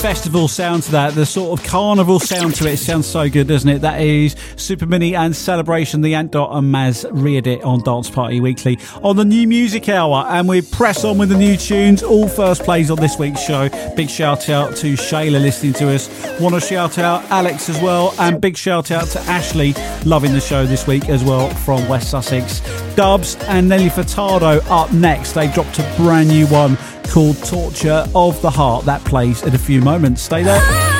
festival sound to that, the sort of carnival sound to it. Sounds so good, doesn't it? That is Super Mini and Celebration, the Ant Dot and Maz re-edit on Dance Party Weekly on the New Music Hour, and we press on with the new tunes, all first plays on this week's show. Big shout out to Shayla listening to us. Want to shout out Alex as well, and big shout out to Ashley, loving the show this week as well from West Sussex. Dubs and Nelly Furtado up next. They dropped a brand new one called Torture of the Heart. That plays in a few moments. Stay there.